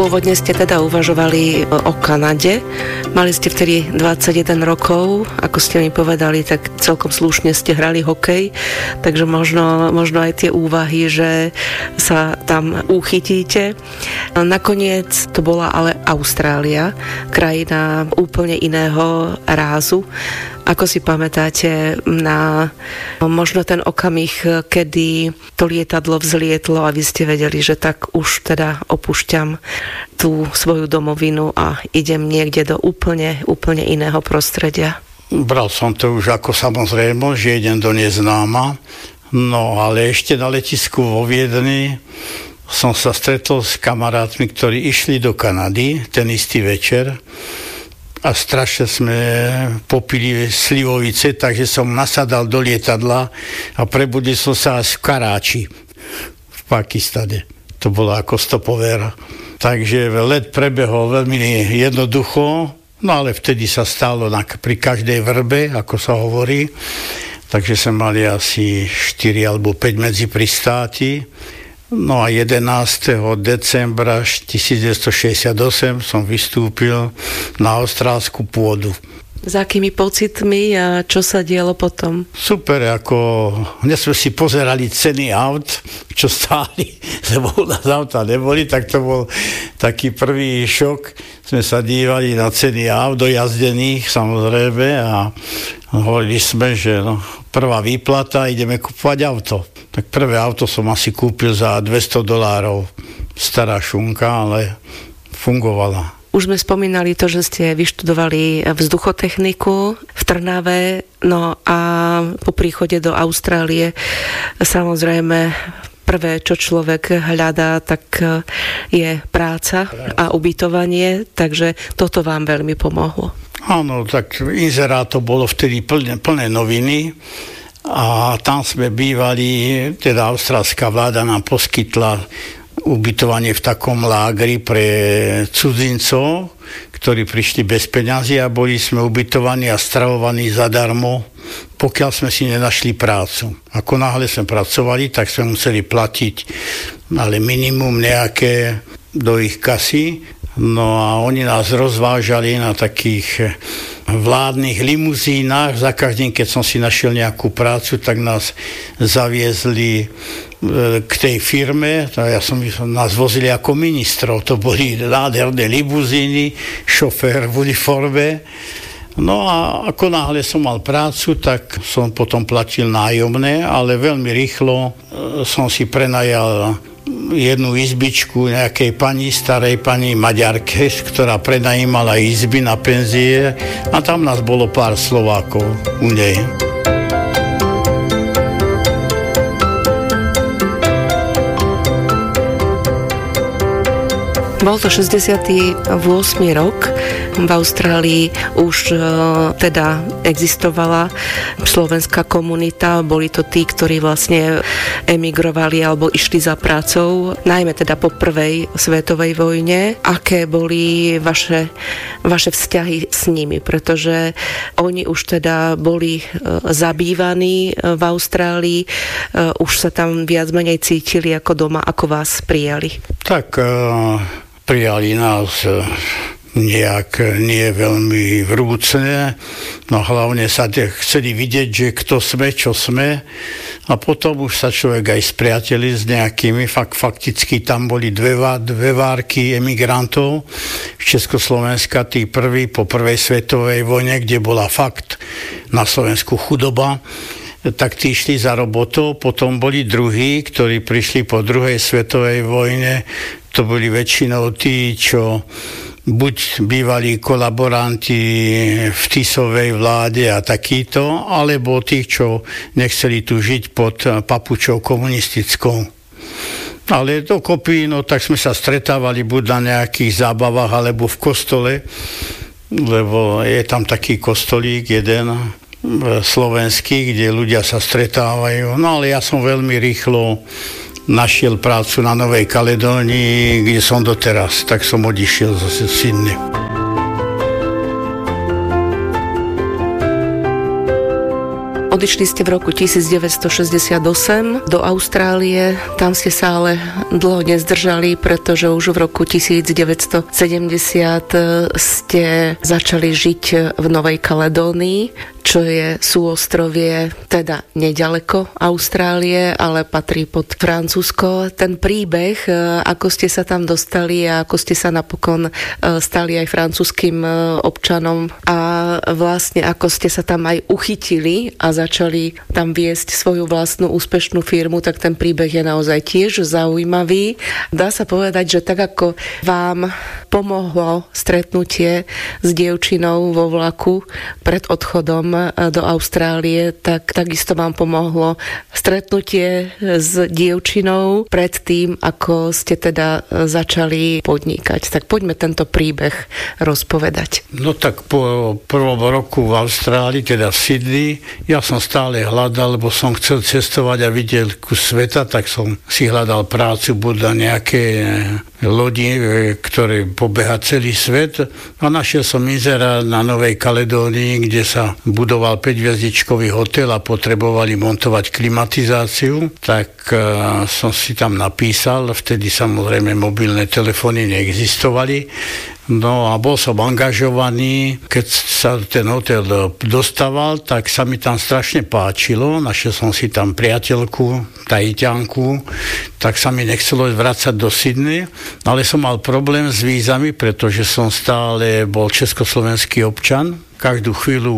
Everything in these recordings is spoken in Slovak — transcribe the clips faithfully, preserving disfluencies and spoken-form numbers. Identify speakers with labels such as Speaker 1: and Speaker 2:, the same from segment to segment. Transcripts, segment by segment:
Speaker 1: Pôvodne ste teda uvažovali o Kanade. Mali ste vtedy dvadsaťjeden rokov, ako ste mi povedali, tak celkom slušne ste hrali hokej, takže možno, možno aj tie úvahy, že sa tam uchytíte. Nakoniec to bola ale Austrália, krajina úplne iného rázu. Ako si pamätáte na možno ten okamih, kedy to lietadlo vzlietlo a vy ste vedeli, že tak už teda opúšťam tú svoju domovinu a idem niekde do úplne, úplne iného prostredia?
Speaker 2: Bral som to už ako samozrejmo, že idem do neznáma, no ale ešte na letisku vo Viedni som sa stretol s kamarátmi, ktorí išli do Kanady ten istý večer. A strašne sme popili slivovice, takže som nasadal do lietadla a prebudil som sa až v Karáči, v Pakistane. To bolo ako stopover. Takže let prebehol veľmi jednoducho, no ale vtedy sa stálo na, pri každej vrbe, ako sa hovorí. Takže sme mali asi štyri alebo päť medzi pristáti. No a jedenásteho decembra tisícdeväťstošesťdesiatosem som vystúpil na austrálsku pôdu.
Speaker 1: S akými pocitmi a čo sa dialo potom?
Speaker 2: Super, ako dnes sme si pozerali ceny aut, čo stáli, lebo u nás auta neboli, tak to bol taký prvý šok. Sme sa dívali na ceny aut dojazdených, samozrejme, a hovorili sme, že no, prvá výplata, ideme kúpovať auto. Tak prvé auto som asi kúpil za dvesto dolárov. Stará šunka, ale fungovala.
Speaker 1: Už sme spomínali to, že ste vyštudovali vzduchotechniku v Trnave, no a po príchode do Austrálie samozrejme prvé, čo človek hľadá, tak je práca a ubytovanie, takže toto vám veľmi pomohlo.
Speaker 2: Áno, tak inzerát to bolo vtedy plné, plné noviny a tam sme bývali, teda austrálska vláda nám poskytla ubytovanie v takom lágri pre cudzincov, ktorí prišli bez peňazí a boli sme ubytovaní a stravovaní zadarmo, pokiaľ sme si nenašli prácu. Ako náhle sme pracovali, tak sme museli platiť ale minimum nejaké do ich kasy. No a oni nás rozvážali na takých vládnych limuzínach. Za každým, keď som si našiel nejakú prácu, tak nás zaviezli k tej firme. Ja som, nás vozili ako ministrov. To boli nádherné limuzíny, šofér v uniforme. No a ako náhle som mal prácu, tak som potom platil nájomné, ale veľmi rýchlo som si prenajal jednu izbičku nejakej pani, starej pani Maďarke, ktorá prenajímala izby na penzie a tam nás bolo pár Slovákov u nej.
Speaker 1: Bol to šesťdesiaty ôsmy rok. V Austrálii už teda existovala slovenská komunita. Boli to tí, ktorí vlastne emigrovali alebo išli za prácou, najmä teda po prvej svetovej vojne. Aké boli vaše, vaše vzťahy s nimi? Pretože oni už teda boli zabývaní v Austrálii, už sa tam viac menej cítili ako doma, ako vás prijali.
Speaker 2: Tak prijali nás nejak nie veľmi vrúcne, no hlavne sa chceli vidieť, že kto sme, čo sme, a potom už sa človek aj spriateli s nejakými, fakt, fakticky tam boli dve, dve várky emigrantov z Československa, tí prví po prvej svetovej vojne, kde bola fakt na Slovensku chudoba, tak tí išli za robotou, potom boli druhí, ktorí prišli po druhej svetovej vojne. To boli väčšinou tí, čo buď bývali kolaboranti v Tisovej vláde a takýto, alebo tí, čo nechceli tu žiť pod papučou komunistickou. Ale dokopy, no tak sme sa stretávali buď na nejakých zábavách, alebo v kostole, lebo je tam taký kostolík jeden slovenský, kde ľudia sa stretávajú. No ale ja som veľmi rýchlo našiel prácu na Novej Kaledónii, kde som doteraz, tak som odišiel zase z Sydney.
Speaker 1: Odišli ste v roku devätnásťstošesťdesiatosem do Austrálie, tam ste sa ale dlho nezdržali, pretože už v roku devätnásťstosedemdesiat ste začali žiť v Novej Kaledónii, čo je súostrovie teda nedaleko Austrálie, ale patrí pod Francúzsko. Ten príbeh, ako ste sa tam dostali a ako ste sa napokon stali aj francúzskym občanom a vlastne ako ste sa tam aj uchytili a začali tam viesť svoju vlastnú úspešnú firmu, tak ten príbeh je naozaj tiež zaujímavý. Dá sa povedať, že tak ako vám pomohlo stretnutie s dievčinou vo vlaku pred odchodom do Austrálie, tak takisto vám pomohlo stretnutie s dievčinou pred tým, ako ste teda začali podnikať. Tak poďme tento príbeh rozpovedať.
Speaker 2: No tak po prvom roku v Austrálii, teda v Sydney, ja som stále hľadal, lebo som chcel cestovať a vidieť kus sveta, tak som si hľadal prácu buď na nejaké lodi, ktoré pobeha celý svet, a našiel som inzerát na Novej Kaledónii, kde sa budoval päťhviezdičkový hotel a potrebovali montovať klimatizáciu, tak uh, som si tam napísal, vtedy samozrejme mobilné telefóny neexistovali. No a bol som angažovaný, keď sa ten hotel dostával, tak sa mi tam strašne páčilo, našiel som si tam priateľku, Tahitianku, tak sa mi nechcelo vrácať do Sydney, ale som mal problém s vízami, pretože som stále bol československý občan. Každú chvíľu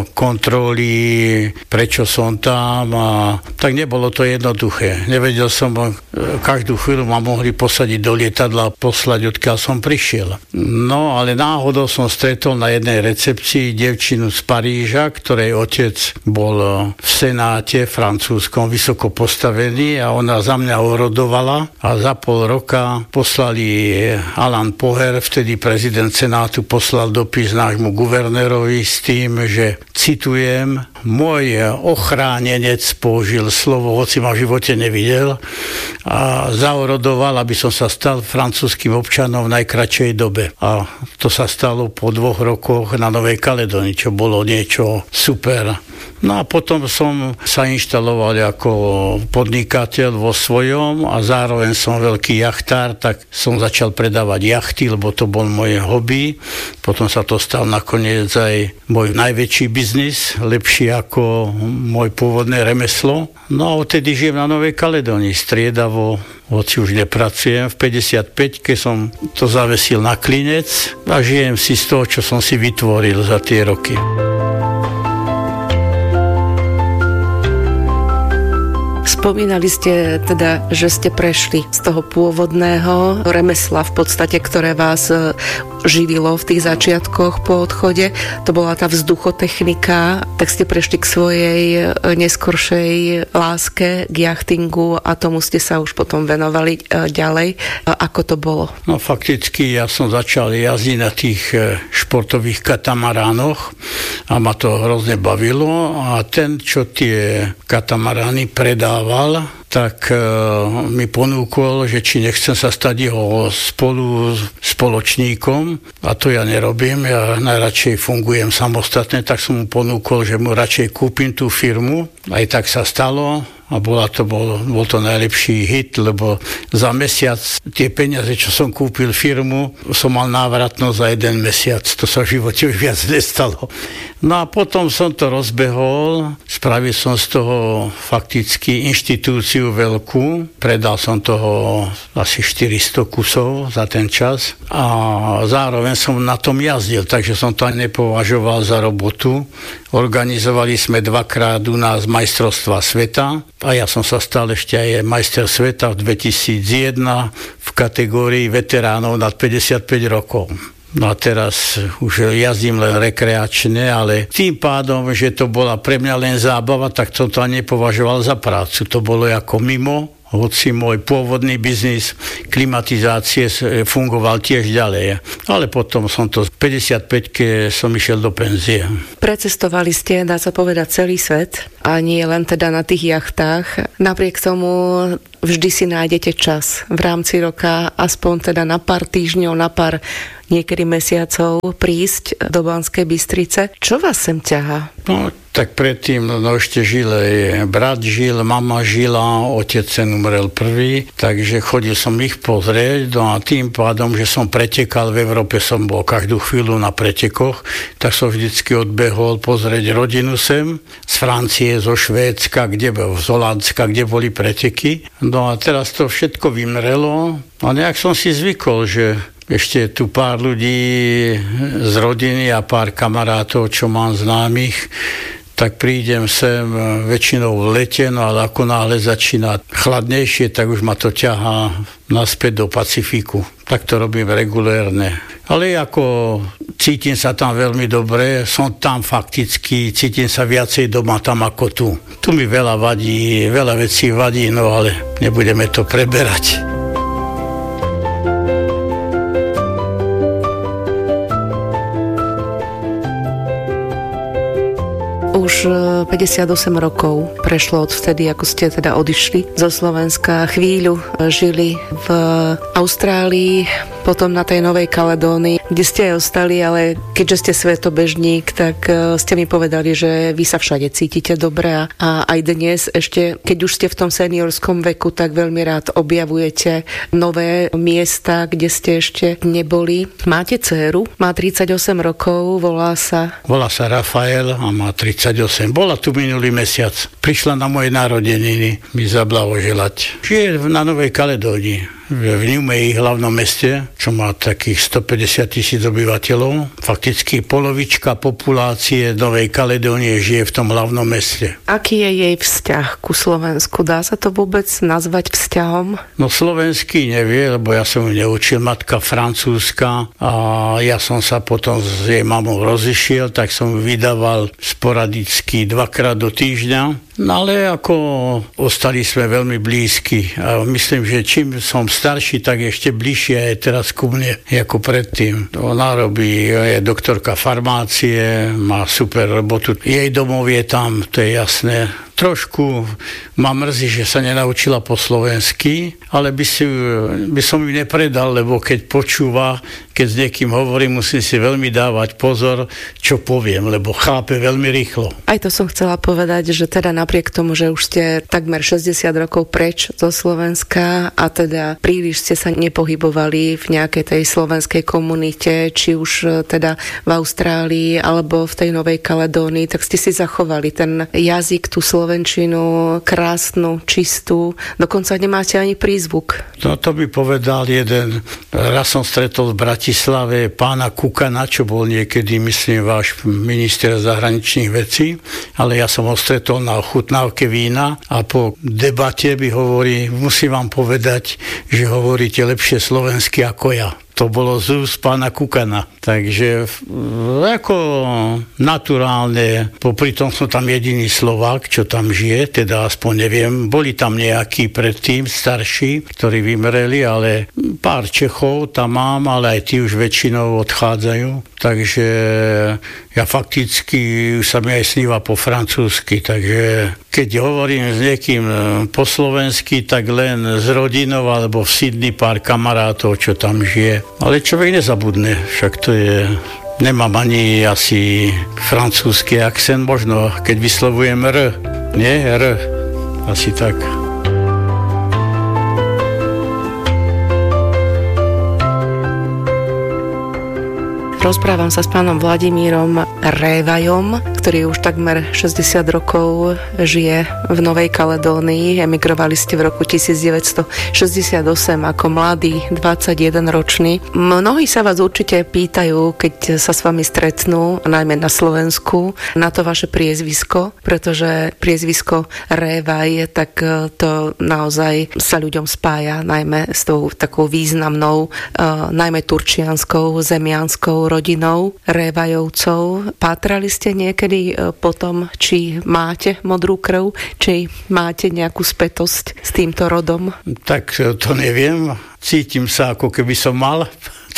Speaker 2: kontroly, prečo som tam, a tak nebolo to jednoduché. Nevedel som, každú chvíľu ma mohli posadiť do lietadla a poslať, odkiaľ som prišiel. No, ale náhodou som stretol na jednej recepcii dievčinu z Paríža, ktorej otec bol v senáte francúzskom vysoko postavený a ona za mňa orodovala a za pol roka poslali Alain Poher, vtedy prezident senátu, poslal dopis nášmu guvernérovi s tým, že citujem, môj ochránenec použil slovo, hoci ma v živote nevidel, a zaorodoval, aby som sa stal francúzskym občanom v najkratšej dobe. A to sa stalo po dvoch rokoch na Novej Kaledónii, čo bolo niečo super. No a potom som sa inštaloval ako podnikateľ vo svojom a zároveň som veľký jachtár, tak som začal predávať jachty, lebo to bol moje hobby. Potom sa to stal nakoniec aj môj najväčší biznis, lepší ako môj pôvodné remeslo. No a odtedy žijem na Novej Kaledónii striedavo, hoci už nepracujem. V päťdesiatpäťke som to zavesil na klinec a žijem si z toho, čo som si vytvoril za tie roky.
Speaker 1: Spomínali ste teda, že ste prešli z toho pôvodného remesla v podstate, ktoré vás živilo v tých začiatkoch po odchode. To bola tá vzduchotechnika, tak ste prešli k svojej neskoršej láske, k jachtingu a tomu ste sa už potom venovali ďalej. Ako to bolo?
Speaker 2: No fakticky ja som začal jazdiť na tých športových katamaránoch a ma to hrozne bavilo a ten, čo tie katamarány predával, tak uh, mi ponúkol, že či nechcem sa stať jeho spolu spoločníkom, a to ja nerobím, ja najradšej fungujem samostatne, tak som mu ponúkol, že mu radšej kúpim tú firmu. Aj tak sa stalo. A bola to, bol, bol to najlepší hit, lebo za mesiac tie peniaze, čo som kúpil firmu, som mal návratnosť za jeden mesiac. To sa v živote už viac nestalo. No a potom som to rozbehol, spravil som z toho fakticky inštitúciu veľkú, predal som toho asi štyristo kusov za ten čas a zároveň som na tom jazdil, takže som to nepovažoval za robotu. Organizovali sme dvakrát u nás majstrovstvá sveta a ja som sa stal ešte aj majster sveta v dvetisícjeden v kategórii veteránov nad päťdesiatpäť rokov. No a teraz už jazdím len rekreačne, ale tým pádom, že to bola pre mňa len zábava, tak som to ani nepovažoval za prácu. To bolo ako mimo, hoci môj pôvodný biznis klimatizácie fungoval tiež ďalej. Ale potom som to v päťdesiatpäťke som išiel do penzie.
Speaker 1: Precestovali ste, dá sa povedať, celý svet a nie len teda na tých jachtách. Napriek tomu vždy si nájdete čas v rámci roka, aspoň teda na pár týždňov, na pár niekedy mesiacov prísť do Banskej Bystrice. Čo vás sem ťahá?
Speaker 2: No, Tak predtým no ešte žil brat, žil, mama žila, otec sen umrel prvý, takže chodil som ich pozrieť, no a tým pádom, že som pretekal, v Európe som bol každú chvíľu na pretekoch, tak som vždycky odbehol pozrieť rodinu sem, z Francie, zo Švédska, kde bol, z Holandska, kde boli preteky. No a teraz to všetko vymrelo a nejak som si zvykol, že ešte tu pár ľudí z rodiny a pár kamarátov, čo mám známych, tak prídem sem väčšinou v lete, no ale ako náhle začína chladnejšie, tak už ma to ťahá naspäť do Pacifiku. Tak to robím regulérne. Ale ako cítim sa tam veľmi dobre, som tam fakticky, cítim sa viacej doma tam ako tu. Tu mi veľa vadí, veľa vecí vadí, no ale nebudeme to preberať.
Speaker 1: Už päťdesiatosem rokov prešlo od vtedy, ako ste teda odišli zo Slovenska. Chvíľu žili v Austrálii, potom na tej Novej Kaledónii, kde ste aj ostali, ale keďže ste svetobežník, tak ste mi povedali, že vy sa všade cítite dobre a aj dnes ešte, keď už ste v tom seniorskom veku, tak veľmi rád objavujete nové miesta, kde ste ešte neboli. Máte dcéru, má tridsaťosem rokov, volá sa...
Speaker 2: Volá sa Rafael a má tridsaťosem. Bola tu minulý mesiac. Prišla na moje narodeniny mi zablahoželať. Žije na Novej Kaledónii, v Niumei, hlavnom meste, čo má takých stopäťdesiat tisíc obyvateľov. Fakticky polovička populácie Novej Kaledónie žije v tom hlavnom meste.
Speaker 1: Aký je jej vzťah ku Slovensku? Dá sa to vôbec nazvať vzťahom?
Speaker 2: No slovenský nevie, lebo ja som ju neučil, matka francúzska a ja som sa potom s jej mamou rozišiel, tak som ju vydával sporadicky dvakrát do týždňa. No ale ako ostali sme veľmi blízki a myslím, že čím som starší, tak ešte bližšie je teraz ku mne ako predtým. Ona robí, je doktorka farmácie, má super robotu. Jej domov je tam, to je jasné. Trošku ma mrzí, že sa nenaučila po slovensky, ale by, si, by som ju nepredal, lebo keď počúva, keď s niekým hovorím, musím si veľmi dávať pozor, čo poviem, lebo chápe veľmi rýchlo.
Speaker 1: Aj to som chcela povedať, že teda napriek tomu, že už ste takmer šesťdesiat rokov preč zo Slovenska a teda príliš ste sa nepohybovali v nejakej tej slovenskej komunite, či už teda v Austrálii alebo v tej Novej Kaledónii, tak ste si zachovali ten jazyk, tú slovenčinu, krásnu, čistú, dokonca nemáte ani prízvuk.
Speaker 2: No to by povedal jeden, raz som stretol v Bratislave pána Kukana, čo bol niekedy, myslím, váš minister zahraničných vecí, ale ja som ho stretol na ochutnávke vína a po debate by hovorí, musím vám povedať, že hovoríte lepšie slovensky ako ja. To bolo z úst pána Kukana. Takže ako naturálne, popri tom som tam jediný Slovák, čo tam žije, teda aspoň neviem. Boli tam nejakí predtým starší, ktorí vymreli, ale pár Čechov tam mám, ale aj tí už väčšinou odchádzajú. Takže ja fakticky už sa mi aj sníva po francúzsky, takže keď hovorím s niekým po slovensky, tak len s rodinou alebo v Sydney pár kamarátov, čo tam žije. Ale človek nezabudne, však to je... Nemám ani asi francúzsky akcent, možno keď vyslovujem R. Nie? R. Asi tak.
Speaker 1: Rozprávam sa s pánom Vladimírom Révajom, ktorý už takmer šesťdesiat rokov žije v Novej Kaledónii. Emigrovali ste v roku devätnásťstošesťdesiatosem ako mladý, dvadsaťjeden ročný. Mnohí sa vás určite pýtajú, keď sa s vami stretnú, najmä na Slovensku, na to vaše priezvisko, pretože priezvisko Révaj, tak to naozaj sa ľuďom spája, najmä s tou takou významnou, najmä turčianskou, zemianskou rodinou Révajovcov. Pátrali ste niekedy po tom, či máte modrú krv, či máte nejakú spätosť s týmto rodom?
Speaker 2: Tak to neviem. Cítim sa, ako keby som mal tú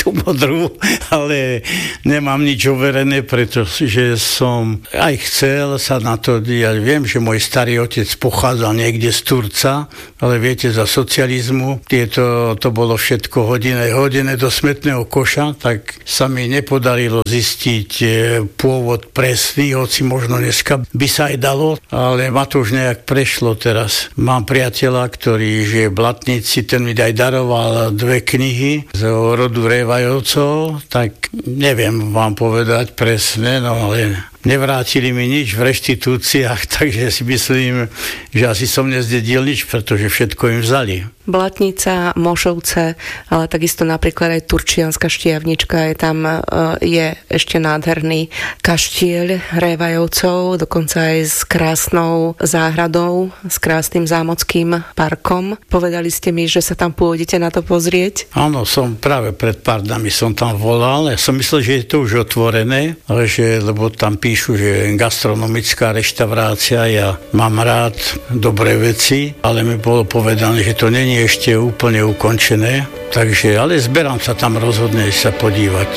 Speaker 2: tú modrú, ale nemám nič overené, pretože som aj chcel sa na to, ja viem, že môj starý otec pochádzal niekde z Turca, ale viete, za socializmu tieto, to bolo všetko hodené, hodené do smetného koša, tak sa mi nepodarilo zistiť pôvod presný, hoci možno dneska by sa aj dalo, ale ma to už nejak prešlo teraz. Mám priateľa, ktorý žije v Blatnici, ten mi aj daroval dve knihy z rodu Révajovcov, tak neviem vám povedať presne, no ale nevrátili mi nič v reštitúciách, takže si myslím, že asi som nezdedil nič, pretože všetko im vzali.
Speaker 1: Blatnica, Mošovce, ale takisto napríklad aj Turčianska Štiavnička, je tam je ešte nádherný kaštieľ Révajovcov, dokonca aj s krásnou záhradou, s krásnym zámockým parkom. Povedali ste mi, že sa tam pôjdete na to pozrieť?
Speaker 2: Áno, som práve pred pár dňami som tam volal. Ja som myslel, že je to už otvorené, ale že, lebo tam píšu, že gastronomická reštaurácia, ja mám rád dobré veci, ale mi bolo povedané, že to není ešte úplne ukončené, takže, ale zberám sa tam rozhodne sa podívať.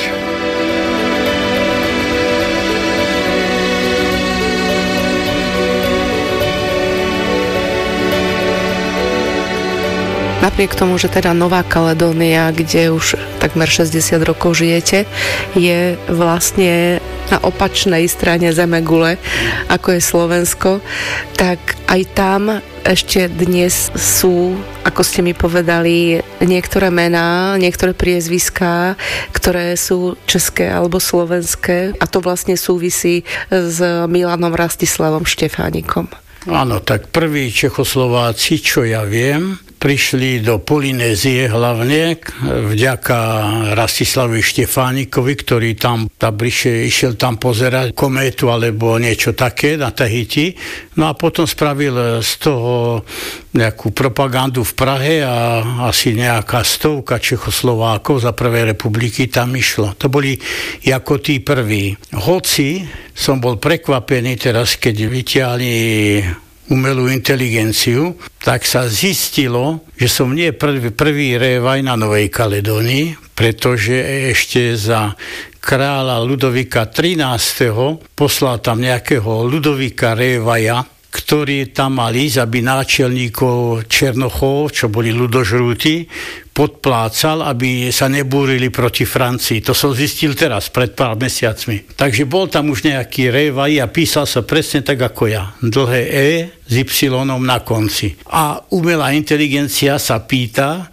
Speaker 1: Napriek tomu, že teda Nová Kaledónia, kde už takmer šesťdesiat rokov žijete, je vlastne na opačnej strane zemegule, ako je Slovensko, tak aj tam ešte dnes sú, ako ste mi povedali, niektoré mená, niektoré priezviská, ktoré sú české alebo slovenské, a to vlastne súvisí s Milanom Rastislavom Štefánikom.
Speaker 2: Áno, tak prví Čechoslováci, čo ja viem, prišli do Polynézie hlavne vďaka Rastislavovi Štefánikovi, ktorý tam bližšie išiel tam pozerať kométu alebo niečo také na Tahiti. No a potom spravil z toho nejakú propagandu v Prahe a asi nejaká stovka Čechoslovákov za prvej republiky tam išlo. To boli ako tí prví. Hoci som bol prekvapený teraz, keď vyťahli umelú inteligenciu, tak sa zistilo, že som nie prvý, prvý révaj na Novej Kaledónii, pretože ešte za kráľa Ludovika trinásteho poslal tam nejakého Ludovika révaja, ktorý tam mal ísť, aby náčelníkov Černochov, čo boli ľudožrúti, podplácal, aby sa nebúrili proti Francii. To som zistil teraz, pred pár mesiacmi. Takže bol tam už nejaký révaj a písal sa presne tak ako ja. Dlhé E s Y na konci. A umelá inteligencia sa pýta,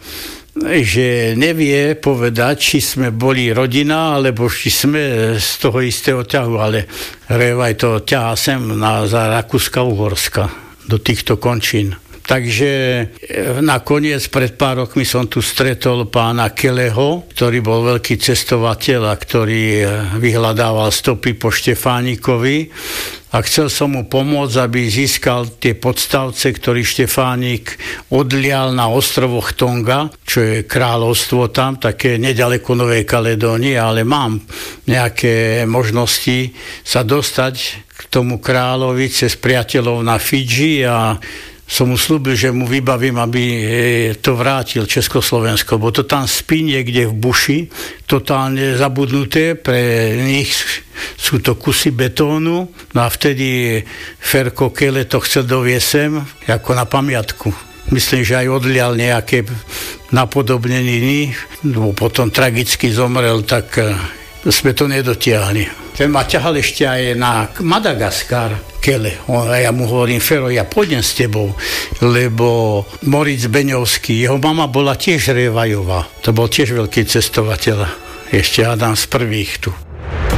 Speaker 2: že nevie povedať, či sme boli rodina, alebo či sme z toho istého ťahu, ale révaj to ťahá sem na, za Rakúska-Uhorska do týchto končín. Takže nakoniec pred pár rokmi som tu stretol pána Keleho, ktorý bol veľký cestovateľ a ktorý vyhľadával stopy po Štefánikovi. A chcel som mu pomôcť, aby získal tie podstavce, ktorý Štefánik odlial na ostrovoch Tonga, čo je kráľovstvo tam, také nedaleko Novej Kaledónie, ale mám nejaké možnosti sa dostať k tomu kráľovi cez priateľov na Fidži a som mu slúbil, že mu vybavím, aby to vrátil Československo, bo to tam spí niekde v buši, totálne zabudnuté, pre nich sú to kusy betónu, no a vtedy Ferko Kele to chcel doviesť sem, ako na pamiatku. Myslím, že aj odlial nejaké napodobneniny, no potom tragicky zomrel, tak sme to nedotiahli. Ten ma ťahal ešte aj na Madagaskar, Kele. A ja mu hovorím, Fero, ja pôjdem s tebou, lebo Moritz Beňovský, jeho mama bola tiež révajová. To bol tiež veľký cestovateľ. Ešte Adam z prvých tu.